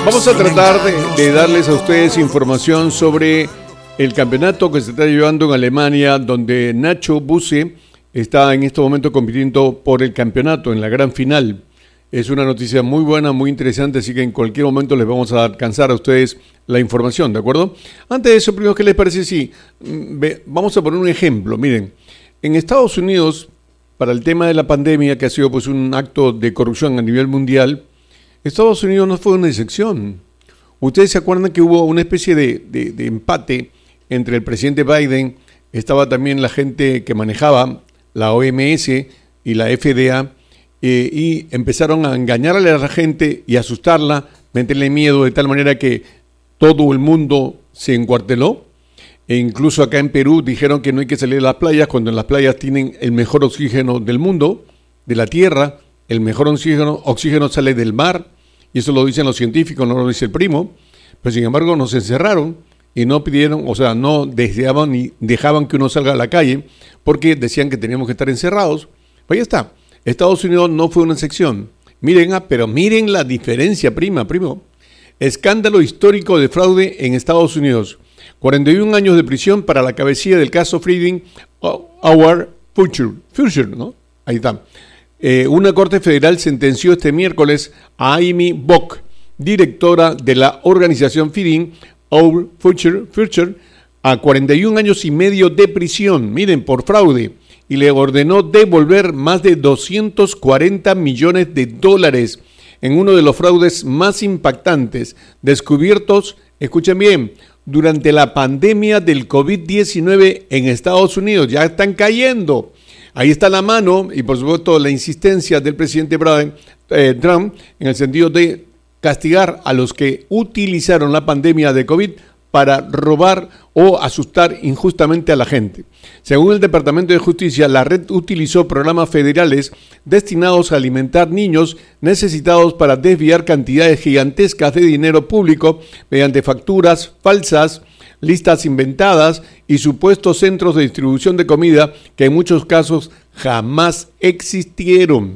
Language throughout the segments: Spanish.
Vamos a tratar de darles a ustedes información sobre el campeonato que se está llevando en Alemania, donde Nacho Buse está en este momento compitiendo por el campeonato en la gran final. Es una noticia muy buena, muy interesante, así que en cualquier momento les vamos a alcanzar a ustedes la información, ¿de acuerdo? Antes de eso, primero, ¿qué les parece si vamos a poner un ejemplo? Miren, en Estados Unidos, para el tema de la pandemia, que ha sido pues un acto de corrupción a nivel mundial, Estados Unidos no fue una excepción. Ustedes se acuerdan que hubo una especie de empate entre el presidente Biden, estaba también la gente que manejaba la OMS y la FDA, y empezaron a engañarle a la gente y asustarla, meterle miedo de tal manera que todo el mundo se encuarteló. E incluso acá en Perú dijeron que no hay que salir a las playas cuando en las playas tienen el mejor oxígeno del mundo, de la tierra. El mejor oxígeno sale del mar, y eso lo dicen los científicos, no lo dice el primo. Pero sin embargo nos encerraron y no pidieron, o sea, no deseaban ni dejaban que uno salga a la calle porque decían que teníamos que estar encerrados. Pues ya está. Estados Unidos no fue una excepción. Miren, pero miren la diferencia, primo. Escándalo histórico de fraude en Estados Unidos. 41 años de prisión para la cabecilla del caso Freedom Our Future, ¿no? Ahí está. Una corte federal sentenció este miércoles a Amy Bock, directora de la organización Freedom Our Future, a 41 años y medio de prisión, miren, por fraude, y le ordenó devolver más de 240 millones de dólares en uno de los fraudes más impactantes descubiertos, escuchen bien, durante la pandemia del COVID-19 en Estados Unidos. Ya están cayendo. Ahí está la mano y por supuesto la insistencia del presidente Trump en el sentido de castigar a los que utilizaron la pandemia de COVID para robar o asustar injustamente a la gente. Según el Departamento de Justicia, la red utilizó programas federales destinados a alimentar niños necesitados para desviar cantidades gigantescas de dinero público mediante facturas falsas, listas inventadas y supuestos centros de distribución de comida que en muchos casos jamás existieron.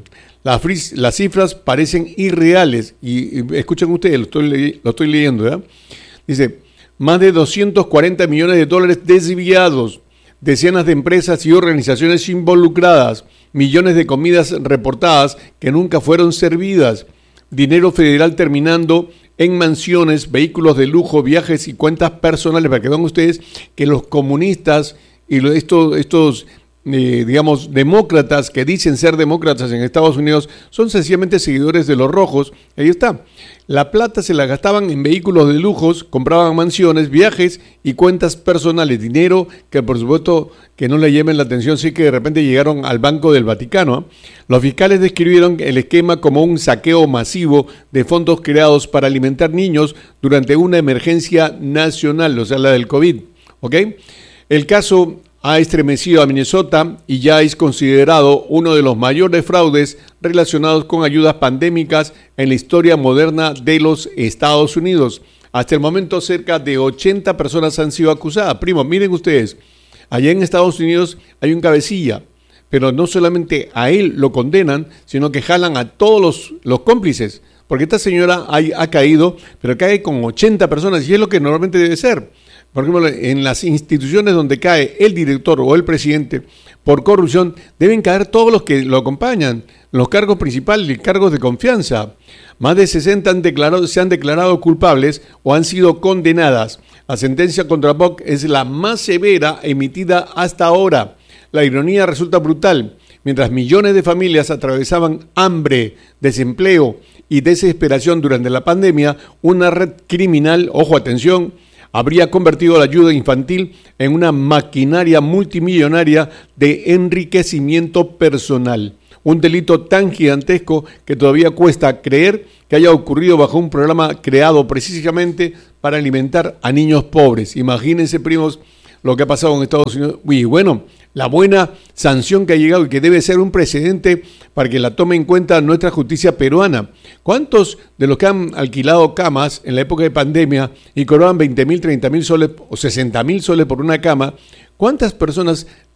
Las cifras parecen irreales y escuchen ustedes, lo estoy leyendo, ¿eh? Dice, más de 240 millones de dólares desviados, decenas de empresas y organizaciones involucradas, millones de comidas reportadas que nunca fueron servidas, dinero federal terminando en mansiones, vehículos de lujo, viajes y cuentas personales, para que vean ustedes que los comunistas y estos digamos, demócratas que dicen ser demócratas en Estados Unidos son sencillamente seguidores de los rojos. Ahí está. La plata se la gastaban en vehículos de lujos, compraban mansiones, viajes y cuentas personales. Dinero que por supuesto que no le llamen la atención si que de repente llegaron al Banco del Vaticano. Los fiscales describieron el esquema como un saqueo masivo de fondos creados para alimentar niños durante una emergencia nacional, o sea, la del COVID. ¿Ok? El caso ha estremecido a Minnesota y ya es considerado uno de los mayores fraudes relacionados con ayudas pandémicas en la historia moderna de los Estados Unidos. Hasta el momento, cerca de 80 personas han sido acusadas. Primo, miren ustedes, allá en Estados Unidos hay un cabecilla, pero no solamente a él lo condenan, sino que jalan a todos los cómplices, porque esta señora ha caído, pero cae con 80 personas y es lo que normalmente debe ser. Por ejemplo, en las instituciones donde cae el director o el presidente por corrupción, deben caer todos los que lo acompañan, los cargos principales y cargos de confianza. Más de 60 se han declarado culpables o han sido condenadas. La sentencia contra Bock es la más severa emitida hasta ahora. La ironía resulta brutal. Mientras millones de familias atravesaban hambre, desempleo y desesperación durante la pandemia, una red criminal, ojo, atención, habría convertido la ayuda infantil en una maquinaria multimillonaria de enriquecimiento personal. Un delito tan gigantesco que todavía cuesta creer que haya ocurrido bajo un programa creado precisamente para alimentar a niños pobres. Imagínense, primos, lo que ha pasado en Estados Unidos. Y bueno, la buena sanción que ha llegado y que debe ser un precedente para que la tome en cuenta nuestra justicia peruana. ¿Cuántos de los que han alquilado camas en la época de pandemia y cobraban 20.000, 30.000 soles o 60.000 soles por una cama, cuántas personas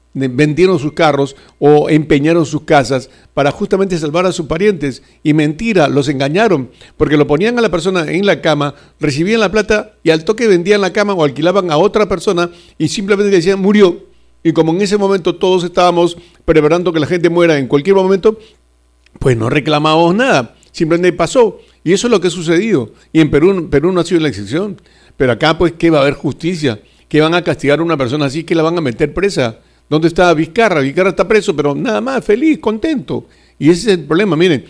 vendieron sus carros o empeñaron sus casas para justamente salvar a sus parientes. Y mentira, los engañaron, porque lo ponían a la persona en la cama, recibían la plata y al toque vendían la cama o alquilaban a otra persona y simplemente decían murió. Y como en ese momento todos estábamos preparando que la gente muera en cualquier momento, pues no reclamábamos nada, simplemente pasó. Y eso es lo que ha sucedido. Y en Perú no ha sido la excepción. Pero acá, pues, ¿qué va a haber justicia? ¿Qué van a castigar a una persona así? ¿Que la van a meter presa? ¿Dónde está Vizcarra? Vizcarra está preso, pero nada más, feliz, contento. Y ese es el problema. Miren,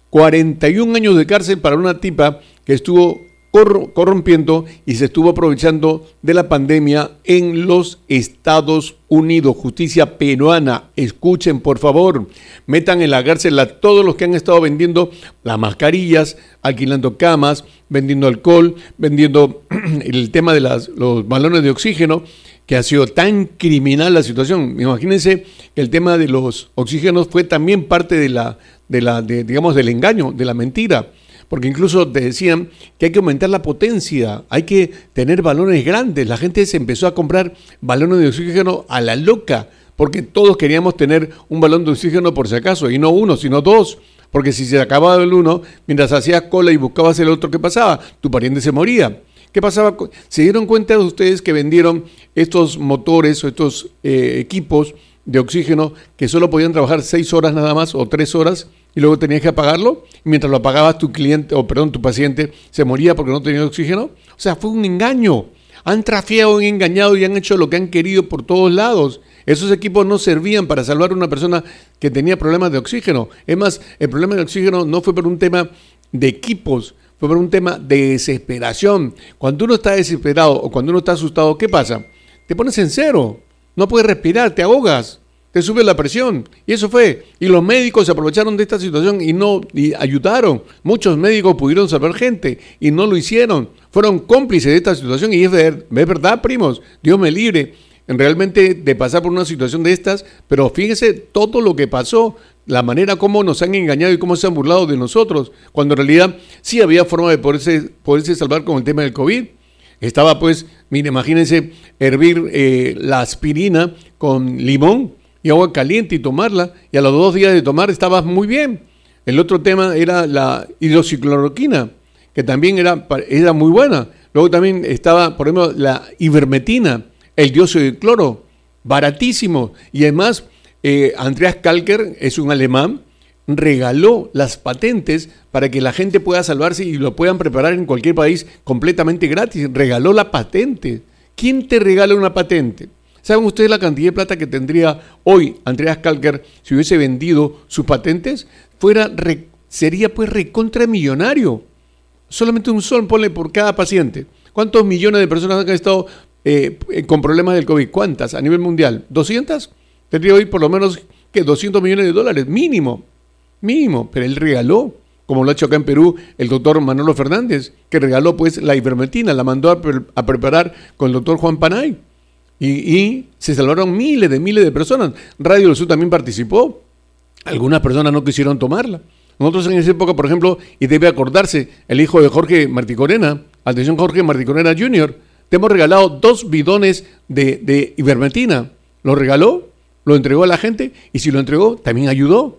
41 años de cárcel para una tipa que estuvo corrompiendo y se estuvo aprovechando de la pandemia en los Estados Unidos. Justicia peruana, escuchen por favor, metan en la cárcel a todos los que han estado vendiendo las mascarillas, alquilando camas, vendiendo alcohol, vendiendo el tema de los balones de oxígeno, que ha sido tan criminal la situación. Imagínense que el tema de los oxígenos fue también parte digamos, del engaño, de la mentira. Porque incluso te decían que hay que aumentar la potencia, hay que tener balones grandes. La gente se empezó a comprar balones de oxígeno a la loca, porque todos queríamos tener un balón de oxígeno por si acaso, y no uno, sino dos. Porque si se acababa el uno, mientras hacías cola y buscabas el otro, ¿qué pasaba? Tu pariente se moría. ¿Qué pasaba? ¿Se dieron cuenta ustedes que vendieron estos motores o estos equipos de oxígeno que solo podían trabajar 6 horas nada más o 3 horas? Y luego tenías que apagarlo, y mientras lo apagabas tu paciente se moría porque no tenía oxígeno. O sea, fue un engaño. Han trafiado, han engañado y han hecho lo que han querido por todos lados. Esos equipos no servían para salvar a una persona que tenía problemas de oxígeno. Es más, el problema de oxígeno no fue por un tema de equipos, fue por un tema de desesperación. Cuando uno está desesperado o cuando uno está asustado, ¿qué pasa? Te pones en cero, no puedes respirar, te ahogas. Te sube la presión, y eso fue. Y los médicos se aprovecharon de esta situación y ayudaron. Muchos médicos pudieron salvar gente y no lo hicieron. Fueron cómplices de esta situación y es verdad, primos. Dios me libre realmente de pasar por una situación de estas, pero fíjense todo lo que pasó, la manera como nos han engañado y cómo se han burlado de nosotros, cuando en realidad sí había forma de poderse salvar con el tema del COVID. Estaba pues, mire, imagínense hervir la aspirina con limón y agua caliente y tomarla, y a los 2 días de tomar estabas muy bien. El otro tema era la hidroxicloroquina, que también era muy buena. Luego también estaba, por ejemplo, la ivermectina, el dióxido de cloro, baratísimo. Y además, Andreas Kalker, es un alemán, regaló las patentes para que la gente pueda salvarse y lo puedan preparar en cualquier país completamente gratis. Regaló la patente. ¿Quién te regala una patente? ¿Saben ustedes la cantidad de plata que tendría hoy Andreas Kalker si hubiese vendido sus patentes? Sería pues recontramillonario. Solamente un sol ponle por cada paciente. ¿Cuántos millones de personas han estado con problemas del COVID? ¿Cuántas a nivel mundial? ¿200? Tendría hoy por lo menos que $200 millones, mínimo. Pero él regaló, como lo ha hecho acá en Perú el doctor Manolo Fernández, que regaló pues la ivermectina, la mandó a preparar con el doctor Juan Panay. Y se salvaron miles de personas. Radio del Sur también participó. Algunas personas no quisieron tomarla. Nosotros en esa época, por ejemplo, y debe acordarse, el hijo de Jorge Marticorena, atención Jorge Marticorena Jr., te hemos regalado 2 bidones de ivermectina. Lo regaló, lo entregó a la gente, y si lo entregó, también ayudó,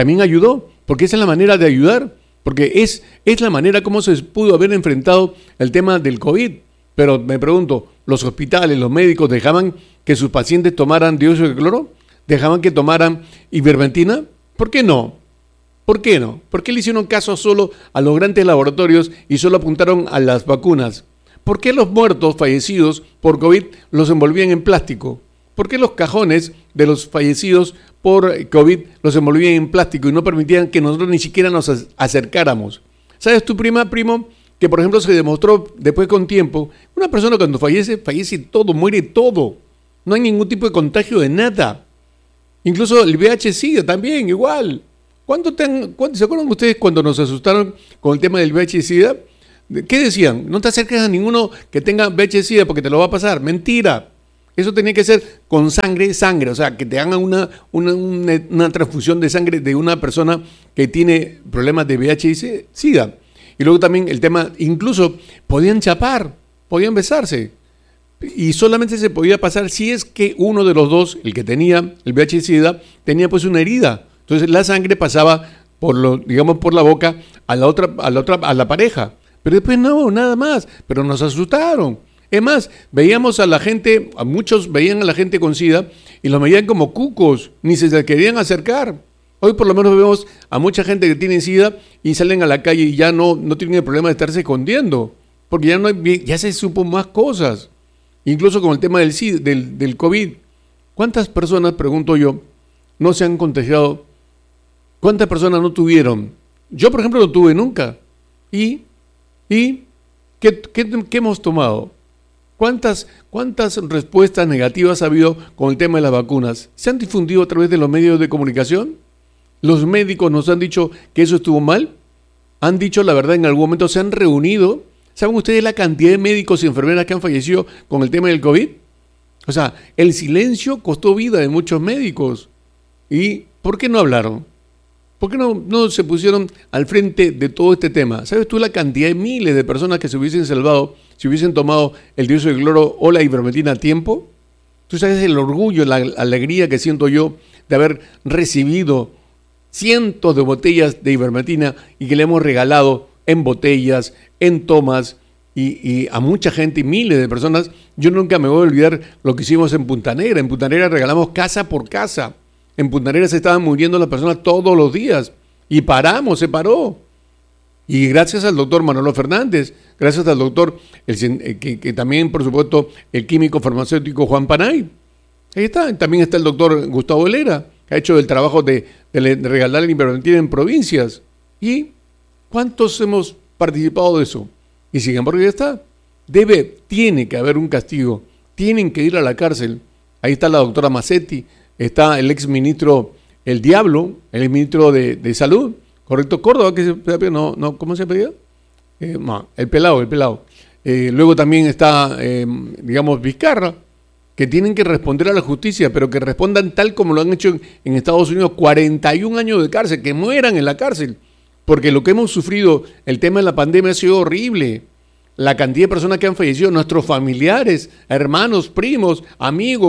porque esa es la manera de ayudar, porque es la manera como se pudo haber enfrentado el tema del COVID. Pero me pregunto, ¿los hospitales, los médicos dejaban que sus pacientes tomaran dióxido de cloro? ¿Dejaban que tomaran ivermectina? ¿Por qué no? ¿Por qué le hicieron caso solo a los grandes laboratorios y solo apuntaron a las vacunas? ¿Por qué los muertos fallecidos por COVID los envolvían en plástico? ¿Por qué los cajones de los fallecidos por COVID los envolvían en plástico y no permitían que nosotros ni siquiera nos acercáramos? ¿Sabes tú, primo? Que por ejemplo se demostró después con tiempo, una persona cuando fallece todo, muere todo. No hay ningún tipo de contagio de nada. Incluso el VIH-Sida también, igual. ¿Se acuerdan ustedes cuando nos asustaron con el tema del VIH-Sida? ¿Qué decían? No te acerques a ninguno que tenga VIH-Sida porque te lo va a pasar. Mentira. Eso tenía que ser con sangre, o sea, que te hagan una transfusión de sangre de una persona que tiene problemas de VIH-Sida. Y luego también el tema, incluso podían chapar, podían besarse, y solamente se podía pasar si es que uno de los dos, el que tenía el VIH-Sida, tenía pues una herida. Entonces la sangre pasaba por la boca a la pareja. Pero después no, nada más. Pero nos asustaron. Es más, veíamos a la gente, a muchos veían a la gente con SIDA y los veían como cucos, ni se querían acercar. Hoy por lo menos vemos a mucha gente que tiene SIDA y salen a la calle y ya no tienen el problema de estarse escondiendo, porque ya se supo más cosas. Incluso con el tema del SIDA, del COVID. ¿Cuántas personas, pregunto yo, no se han contagiado? ¿Cuántas personas no tuvieron? Yo, por ejemplo, no tuve nunca. ¿Y qué hemos tomado? ¿Cuántas respuestas negativas ha habido con el tema de las vacunas? ¿Se han difundido a través de los medios de comunicación? ¿Los médicos nos han dicho que eso estuvo mal? ¿Han dicho la verdad en algún momento? ¿Se han reunido? ¿Saben ustedes la cantidad de médicos y enfermeras que han fallecido con el tema del COVID? O sea, el silencio costó vida de muchos médicos. ¿Y por qué no hablaron? ¿Por qué no se pusieron al frente de todo este tema? ¿Sabes tú la cantidad de miles de personas que se hubiesen salvado si hubiesen tomado el dióxido de cloro o la ivermectina a tiempo? ¿Tú sabes el orgullo, la alegría que siento yo de haber recibido cientos de botellas de ivermectina y que le hemos regalado en botellas, en tomas y a mucha gente y miles de personas? Yo nunca me voy a olvidar lo que hicimos en Punta Negra. En Punta Negra regalamos casa por casa. En Punta Negra se estaban muriendo las personas todos los días y se paró. Y gracias al doctor Manolo Fernández, gracias al doctor, que también, por supuesto, el químico farmacéutico Juan Panay. Ahí está. También está el doctor Gustavo Helera, que ha hecho el trabajo de regalar la ivermectina en provincias. ¿Y cuántos hemos participado de eso? Y sin embargo ya está. Tiene que haber un castigo. Tienen que ir a la cárcel. Ahí está la doctora Macetti. Está el ex ministro El Diablo, el ex ministro de Salud, correcto, Córdoba, ¿cómo se apellida? El pelado. Luego también está, Vizcarra, que tienen que responder a la justicia, pero que respondan tal como lo han hecho en Estados Unidos, 41 años de cárcel, que mueran en la cárcel, porque lo que hemos sufrido, el tema de la pandemia ha sido horrible. La cantidad de personas que han fallecido, nuestros familiares, hermanos, primos, amigos,